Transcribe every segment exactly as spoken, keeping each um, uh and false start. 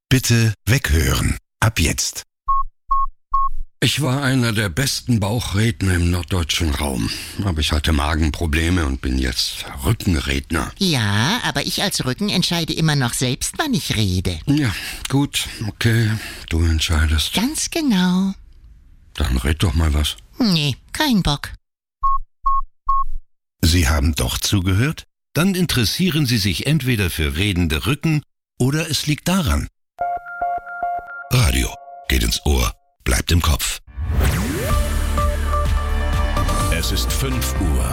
Bitte weghören. Ab jetzt. Ich war einer der besten Bauchredner im norddeutschen Raum. Aber ich hatte Magenprobleme und bin jetzt Rückenredner. Ja, aber ich als Rücken entscheide immer noch selbst, wann ich rede. Ja, gut, okay, du entscheidest. Ganz genau. Dann red doch mal was. Nee, kein Bock. Sie haben doch zugehört? Dann interessieren Sie sich entweder für redende Rücken oder es liegt daran. Radio geht ins Ohr, bleibt im Kopf. Es ist fünf Uhr.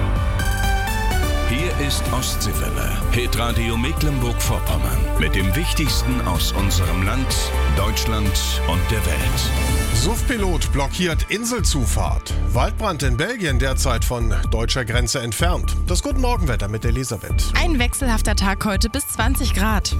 Hier ist Ostseewelle, Hitradio Mecklenburg-Vorpommern. Mit dem Wichtigsten aus unserem Land, Deutschland und der Welt. S U V-Pilot blockiert Inselzufahrt. Waldbrand in Belgien derzeit von deutscher Grenze entfernt. Das Guten Morgenwetter mit Elisabeth. Ein wechselhafter Tag heute bis zwanzig Grad.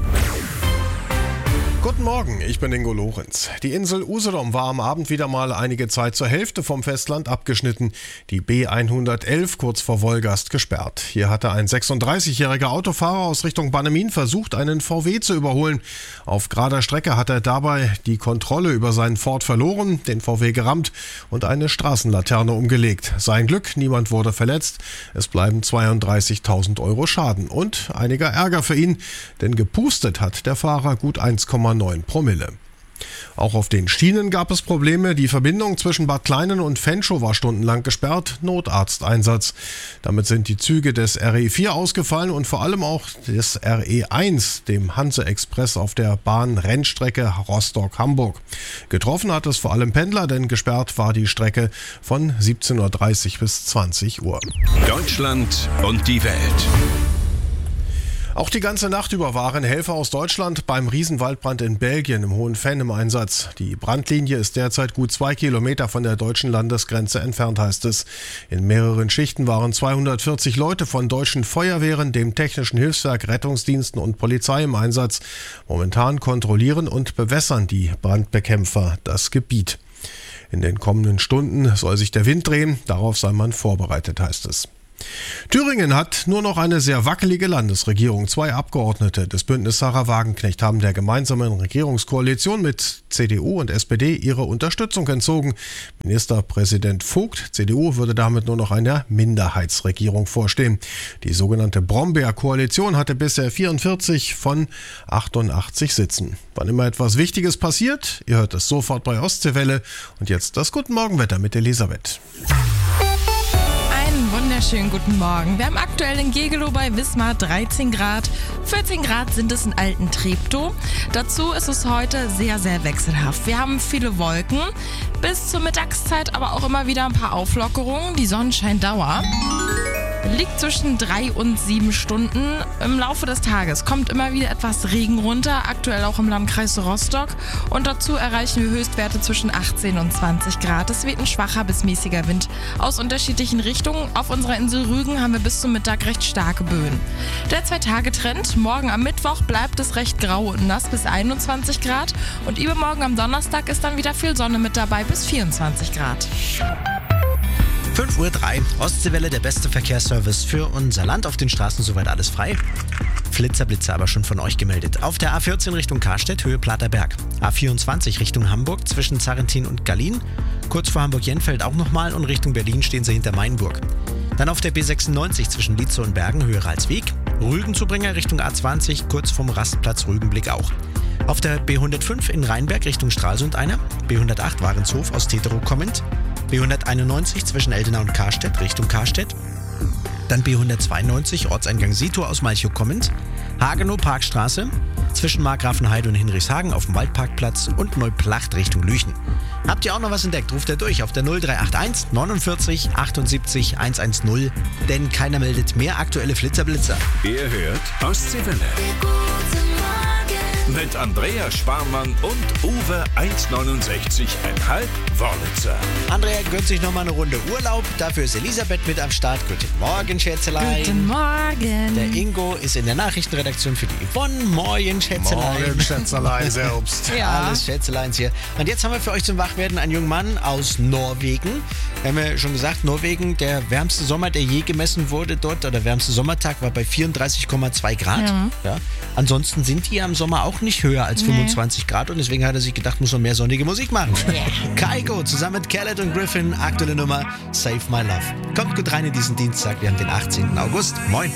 Guten Morgen, ich bin Ingo Lorenz. Die Insel Usedom war am Abend wieder mal einige Zeit zur Hälfte vom Festland abgeschnitten. Die B hundertelf kurz vor Wolgast gesperrt. Hier hatte ein sechsunddreißigjähriger Autofahrer aus Richtung Bannemin versucht, einen V W zu überholen. Auf gerader Strecke hat er dabei die Kontrolle über seinen Ford verloren, den V W gerammt und eine Straßenlaterne umgelegt. Sein Glück, niemand wurde verletzt. Es bleiben zweiunddreißigtausend Euro Schaden und einiger Ärger für ihn, denn gepustet hat der Fahrer gut eins Komma neun Promille. Auch auf den Schienen gab es Probleme. Die Verbindung zwischen Bad Kleinen und Fenschow war stundenlang gesperrt. Notarzteinsatz. Damit sind die Züge des R E vier ausgefallen und vor allem auch des R E eins, dem Hanse-Express auf der Bahn-Rennstrecke Rostock-Hamburg. Getroffen hat es vor allem Pendler, denn gesperrt war die Strecke von siebzehn Uhr dreißig bis zwanzig Uhr. Deutschland und die Welt. Auch die ganze Nacht über waren Helfer aus Deutschland beim Riesenwaldbrand in Belgien im Hohen Venn im Einsatz. Die Brandlinie ist derzeit gut zwei Kilometer von der deutschen Landesgrenze entfernt, heißt es. In mehreren Schichten waren zweihundertvierzig Leute von deutschen Feuerwehren, dem Technischen Hilfswerk, Rettungsdiensten und Polizei im Einsatz. Momentan kontrollieren und bewässern die Brandbekämpfer das Gebiet. In den kommenden Stunden soll sich der Wind drehen, darauf sei man vorbereitet, heißt es. Thüringen hat nur noch eine sehr wackelige Landesregierung. Zwei Abgeordnete des Bündnis Sarah Wagenknecht haben der gemeinsamen Regierungskoalition mit C D U und S P D ihre Unterstützung entzogen. Ministerpräsident Vogt, C D U, würde damit nur noch einer Minderheitsregierung vorstehen. Die sogenannte Brombeer-Koalition hatte bisher vierundvierzig von achtundachtzig Sitzen. Wann immer etwas Wichtiges passiert, ihr hört es sofort bei Ostseewelle. Und jetzt das Guten Morgenwetter mit Elisabeth. Wunderschönen guten Morgen. Wir haben aktuell in Gegelow bei Wismar dreizehn Grad. vierzehn Grad sind es in Alten-Treptow. Dazu ist es heute sehr, sehr wechselhaft. Wir haben viele Wolken, bis zur Mittagszeit aber auch immer wieder ein paar Auflockerungen. Die Sonnenscheindauer liegt zwischen drei und sieben Stunden im Laufe des Tages. Kommt immer wieder etwas Regen runter, aktuell auch im Landkreis Rostock. Und dazu erreichen wir Höchstwerte zwischen achtzehn und zwanzig Grad. Es weht ein schwacher bis mäßiger Wind aus unterschiedlichen Richtungen. Auf unserer Insel Rügen haben wir bis zum Mittag recht starke Böen. Der Zwei-Tage-Trend: morgen am Mittwoch bleibt es recht grau und nass bis einundzwanzig Grad. Und übermorgen am Donnerstag ist dann wieder viel Sonne mit dabei bis vierundzwanzig Grad. fünf Uhr drei, Ostseewelle, der beste Verkehrsservice für unser Land. Auf den Straßen soweit alles frei. Flitzer-Blitzer aber schon von euch gemeldet. Auf der A vierzehn Richtung Karstedt, Höhe Platerberg. A vierundzwanzig Richtung Hamburg, zwischen Zarrentin und Gallien. Kurz vor Hamburg-Jenfeld auch nochmal und Richtung Berlin stehen sie hinter Mainburg. Dann auf der B sechsundneunzig zwischen Lietzow und Bergen, Höhe Ralsweg. Rügenzubringer Richtung A zwanzig, kurz vom Rastplatz Rügenblick auch. Auf der B hundertfünf in Rheinberg Richtung Stralsund einer. B hundertacht Warenshof aus Teterow kommend. B hunderteinundneunzig zwischen Eldena und Karstedt Richtung Karstedt. Dann B hundertzweiundneunzig Ortseingang Sito aus Malchow kommend. Hagenow Parkstraße zwischen Markgrafenheide und Hinrichshagen auf dem Waldparkplatz und Neuplacht Richtung Lüchen. Habt ihr auch noch was entdeckt? Ruft ihr durch auf der null drei acht eins neunundvierzig achtundsiebzig hundertzehn, denn keiner meldet mehr aktuelle Flitzer-Blitzer. Ihr hört Ostseewelle. Mit Andrea Sparmann und Uwe eins neunundsechzig Komma fünf Wörlitzer. Andrea gönnt sich nochmal eine Runde Urlaub. Dafür ist Elisabeth mit am Start. Guten Morgen, Schätzelein. Guten Morgen. Der Ingo ist in der Nachrichtenredaktion für die Yvonne. Moin, Schätzelein. Morgen, Schätzelein, selbst. Ja. Alles Schätzeleins hier. Und jetzt haben wir für euch zum Wachwerden einen jungen Mann aus Norwegen. Wir haben ja schon gesagt, Norwegen, der wärmste Sommer, der je gemessen wurde dort, oder der wärmste Sommertag war bei vierunddreißig Komma zwei Grad. Ja. Ja. Ansonsten sind die ja im Sommer auch nicht höher als fünfundzwanzig Grad und deswegen hat er sich gedacht, muss man mehr sonnige Musik machen. Kygo zusammen mit Khaled und Griffin, aktuelle Nummer Save My Love. Kommt gut rein in diesen Dienstag, wir haben den achtzehnten August. Moin.